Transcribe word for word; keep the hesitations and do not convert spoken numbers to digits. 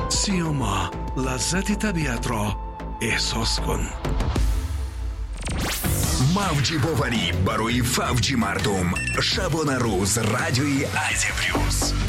سیوما، لذت طبیعت را احساس کن. мавчі поварі барої фавчі мардум. Шабона Руз, радіої Азія Плюс.